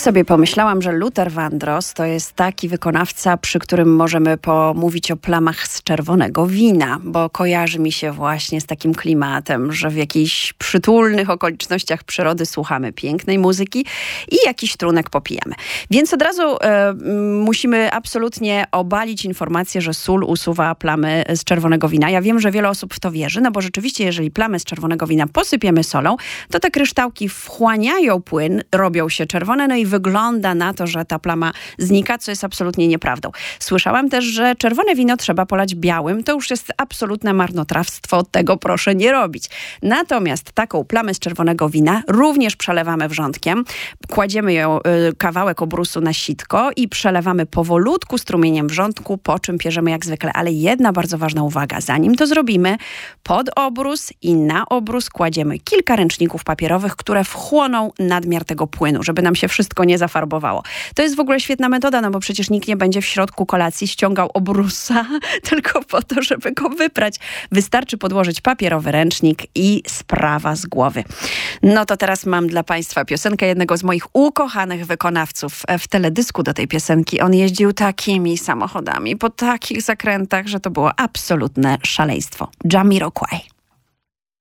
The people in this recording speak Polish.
sobie pomyślałam, że Luther Vandross to jest taki wykonawca, przy którym możemy pomówić o plamach z czerwonego wina, bo kojarzy mi się właśnie z takim klimatem, że w jakichś przytulnych okolicznościach przyrody słuchamy pięknej muzyki i jakiś trunek popijamy. Więc od razu musimy absolutnie obalić informację, że sól usuwa plamy z czerwonego wina. Ja wiem, że wiele osób w to wierzy, no bo rzeczywiście, jeżeli plamy z czerwonego wina posypiemy solą, to te kryształki wchłaniają płyn, robią się czerwone, no i wygląda na to, że ta plama znika, co jest absolutnie nieprawdą. Słyszałam też, że czerwone wino trzeba polać białym. To już jest absolutne marnotrawstwo. Tego proszę nie robić. Natomiast taką plamę z czerwonego wina również przelewamy wrzątkiem. Kładziemy ją, kawałek obrusu na sitko i przelewamy powolutku strumieniem wrzątku, po czym pierzemy jak zwykle. Ale jedna bardzo ważna uwaga. Zanim to zrobimy, pod obrus i na obrus kładziemy kilka ręczników papierowych, które wchłoną nadmiar tego płynu, żeby nam się wszystko nie zafarbowało. To jest w ogóle świetna metoda, no bo przecież nikt nie będzie w środku kolacji ściągał obrusa tylko po to, żeby go wyprać. Wystarczy podłożyć papierowy ręcznik i sprawa z głowy. No to teraz mam dla Państwa piosenkę jednego z moich ukochanych wykonawców. W teledysku do tej piosenki on jeździł takimi samochodami, po takich zakrętach, że to było absolutne szaleństwo. Jamiroquai.